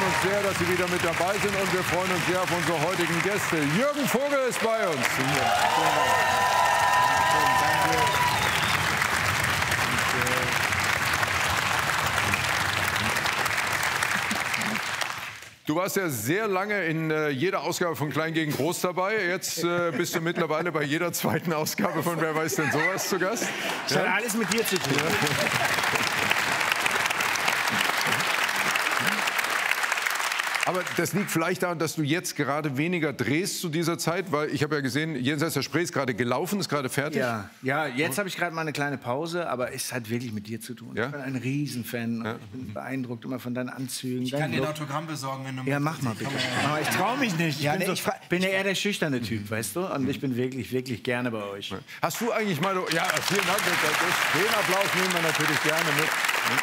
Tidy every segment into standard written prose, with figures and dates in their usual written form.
uns sehr, dass Sie wieder mit dabei sind und wir freuen uns sehr auf unsere heutigen Gäste. Jürgen Vogel ist bei uns. Du warst ja sehr lange in jeder Ausgabe von Klein gegen Groß dabei. Jetzt bist du mittlerweile bei jeder zweiten Ausgabe von Wer weiß denn sowas zu Gast. Das hat alles mit dir zu tun. Aber das liegt vielleicht daran, dass du jetzt gerade weniger drehst zu dieser Zeit, weil ich habe ja gesehen, Jenseits der Spree ist gerade gelaufen, ist gerade fertig. Ja, jetzt habe ich gerade mal eine kleine Pause, aber es hat wirklich mit dir zu tun. Ja? Ich bin ein Riesenfan. Ja. Ich bin beeindruckt immer von deinen Anzügen. Ich kann dir ein Autogramm besorgen, wenn du Ja, mach mal bitte. Aber ich traue mich nicht. Ich bin ja eher der schüchterne Typ, weißt du? Und ich bin wirklich, wirklich gerne bei euch. Hast du eigentlich mal... Ja, vielen Dank. Den Applaus nehmen wir natürlich gerne mit.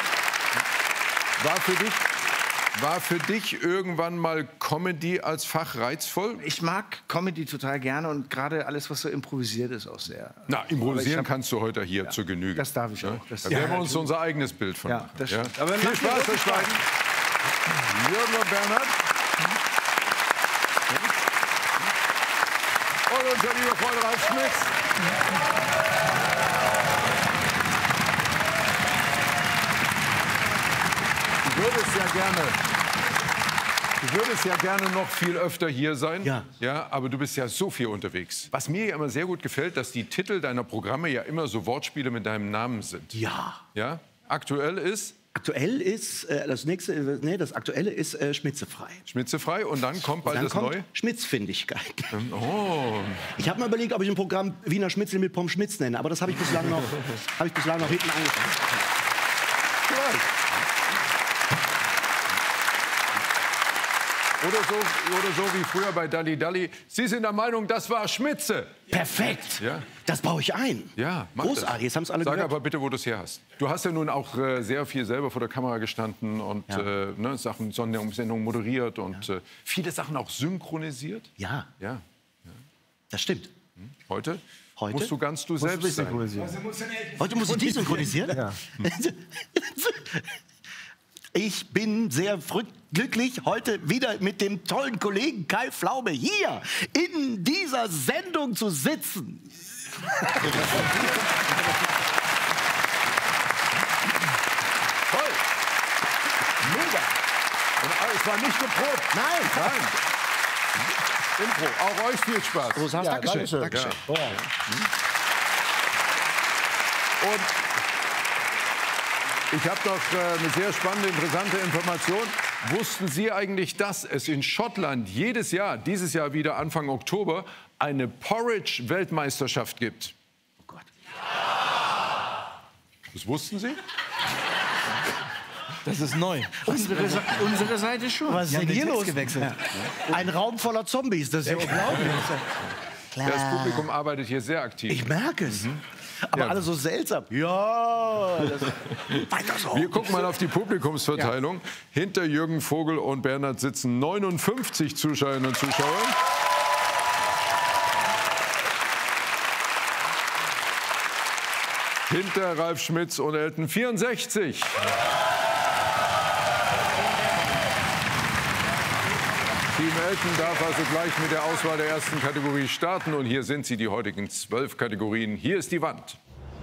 War für dich irgendwann mal Comedy als Fach reizvoll? Ich mag Comedy total gerne und gerade alles, was so improvisiert ist, auch sehr. Na, improvisieren kannst du heute hier zur Genüge. Das darf ich auch. Da werden wir uns unser eigenes Bild von machen. Das stimmt. Aber viel Spaß euch beiden. Jürgen und Bernhard. Und unser lieber Freund Ralf Schmitz. Du würdest ja gerne noch viel öfter hier sein. Ja, aber du bist ja so viel unterwegs. Was mir ja immer sehr gut gefällt, dass die Titel deiner Programme ja immer so Wortspiele mit deinem Namen sind. Ja? Aktuell ist? Aktuell ist das Aktuelle ist Schmitzefrei. Schmitzefrei und dann kommt bald das Neue? Schmitzfindigkeit. Oh. Ich habe mal überlegt, ob ich ein Programm Wiener Schnitzel mit Pommes Schmitz nenne, aber das habe ich bislang noch hinten angefangen. Oder so wie früher bei Dalli Dalli. Sie sind der Meinung, das war Schmitze. Perfekt. Ja. Das baue ich ein. Ja, mach großartig. Jetzt haben es alle Sag gehört. aber bitte, wo du es her hast. Du hast ja nun auch sehr viel selber vor der Kamera gestanden und Sachen, Sendungen moderiert und viele Sachen auch synchronisiert. Ja. Das stimmt. Heute musst du ganz du selbst sein. Heute muss ich dich synchronisieren? Ja. Ich bin sehr glücklich, heute wieder mit dem tollen Kollegen Kai Pflaume hier in dieser Sendung zu sitzen. Toll! Mega! Und es war nicht geprobt. Nein. Impro. Auch euch viel Spaß. Großartig. Dankeschön. Dankeschön. Ja. Und ich habe noch eine sehr spannende, interessante Information. Wussten Sie eigentlich, dass es in Schottland jedes Jahr, dieses Jahr wieder Anfang Oktober, eine Porridge-Weltmeisterschaft gibt? Oh Gott. Das wussten Sie? Das ist neu. Unsere Seite schon. Was ist denn hier los? Gewechselt. Ein Raum voller Zombies, das ist ja unglaublich. Das Publikum arbeitet hier sehr aktiv. Ich merke es. Aber alle so seltsam. Ja. Weiter so. Wir gucken mal auf die Publikumsverteilung. Hinter Jürgen Vogel und Bernhard sitzen 59 Zuschauerinnen und Zuschauer. Hinter Ralf Schmitz und Elton 64. Team Elton darf also gleich mit der Auswahl der ersten Kategorie starten. Und hier sind sie, die heutigen 12 Kategorien. Hier ist die Wand.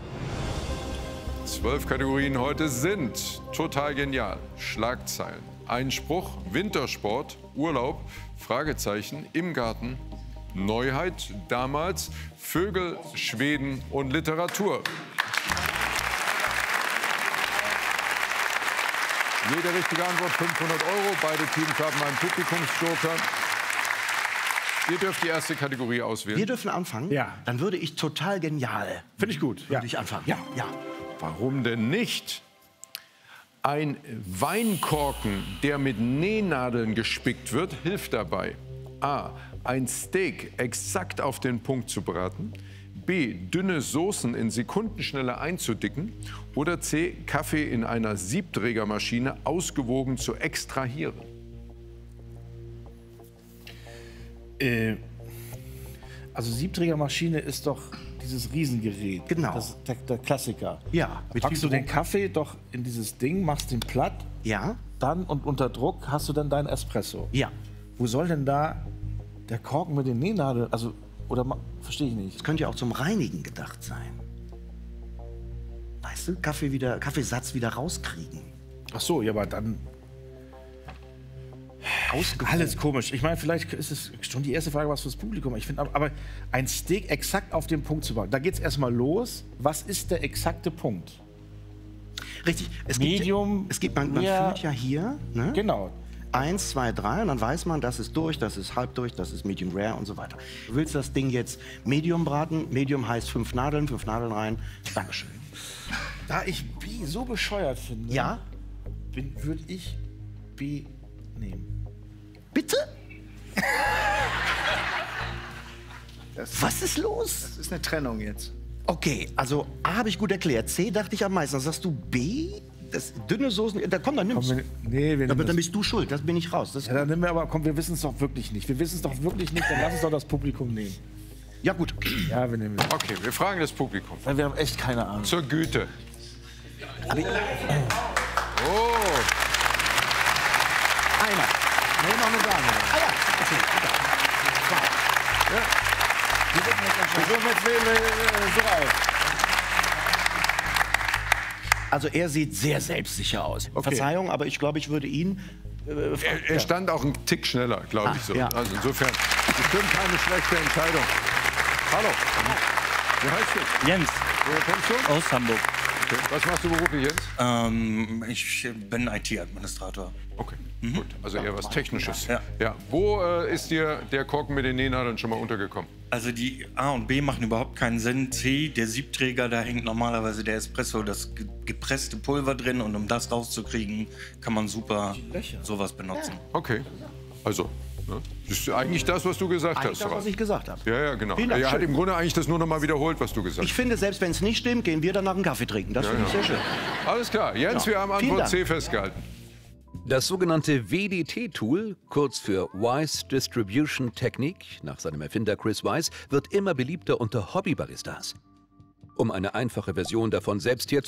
12 Kategorien heute sind total genial, Schlagzeilen, Einspruch, Wintersport, Urlaub, Fragezeichen, im Garten, Neuheit, damals, Vögel, Schweden und Literatur. Jede richtige Antwort 500 €. Beide Teams haben einen Publikumsjoker. Ihr dürft die erste Kategorie auswählen. Wir dürfen anfangen? Ja. Dann würde ich total genial. Finde ich gut. Würde ich anfangen? Ja. Warum denn nicht? Ein Weinkorken, der mit Nähnadeln gespickt wird, hilft dabei. A. Ein Steak exakt auf den Punkt zu braten. B. Dünne Soßen in Sekundenschnelle einzudicken. Oder C. Kaffee in einer Siebträgermaschine ausgewogen zu extrahieren. Also Siebträgermaschine ist doch dieses Riesengerät. Genau. Das ist der Klassiker. Ja. Da packst du den Kaffee doch in dieses Ding, machst den platt. Ja. dann und unter Druck hast du dann deinen Espresso. Ja. Wo soll denn da der Korken mit den Nähnadeln, also, oder verstehe ich nicht. Das könnte ja auch zum Reinigen gedacht sein. Weißt du, Kaffeesatz wieder rauskriegen. Ach so, ja, aber dann... Alles komisch. Ich meine, vielleicht ist es schon die erste Frage, was fürs Publikum. Ich finde, aber ein Steak exakt auf den Punkt zu bauen, da geht es erstmal los. Was ist der exakte Punkt? Richtig. Medium, Man fühlt ja hier, ne? Genau. 1, 2, 3 und dann weiß man, das ist durch, das ist halb durch, das ist Medium Rare und so weiter. Du willst das Ding jetzt Medium braten. Medium heißt 5 Nadeln rein. Dankeschön. Da ich B so bescheuert finde, Ja? würde ich B nehmen. Bitte? Was ist los? Das ist eine Trennung jetzt. Okay, also A habe ich gut erklärt. C dachte ich am meisten. Dann sagst du B? Das dünne Soßen, da komm, dann nimm's. Aber dann bist du schuld, das bin ich raus. Das Ja, dann nimm mir aber, komm, wir wissen es doch wirklich nicht. Wir wissen es doch wirklich nicht, dann lass uns doch das Publikum nehmen. ja gut. Ja, wir nehmen es. Okay, wir fragen das Publikum. Weil wir haben echt keine Ahnung. Zur Güte. Oh, Einer. Nee, noch eine Dame. Ah ja, okay. Wir suchen jetzt so aus. Also er sieht sehr selbstsicher aus. Okay. Verzeihung, aber ich glaube, ich würde ihn... Er stand auch einen Tick schneller, glaube ich so. ja. Also insofern, bestimmt keine schlechte Entscheidung. Hallo. Wie heißt du? Jens Woher kommst du? aus Hamburg. Okay. Was machst du beruflich, Jens? Ich bin IT-Administrator. Okay, gut. Also eher was Technisches. Ja. Wo ist dir der Korken mit den Nähnadeln schon mal untergekommen? Also die A und B machen überhaupt keinen Sinn. C, der Siebträger, da hängt normalerweise der Espresso, das gepresste Pulver drin. Und um das rauszukriegen, kann man super sowas benutzen. Okay, also, ne? Das ist eigentlich das, was du gesagt Eigentlich hast. das, was ich gesagt habe. Ja, genau. Vielen Dank, Er hat schön. im Grunde eigentlich das nur noch mal wiederholt, was du gesagt Ich hast. finde, selbst wenn es nicht stimmt, gehen wir danach einen Kaffee trinken. Das finde ich sehr schön. Alles klar, Jens, wir haben Vielen Antwort Dank. C festgehalten. Das sogenannte WDT-Tool, kurz für Wise Distribution Technique, nach seinem Erfinder Chris Wise, wird immer beliebter unter Hobbybaristas. Um eine einfache Version davon selbst herzustellen,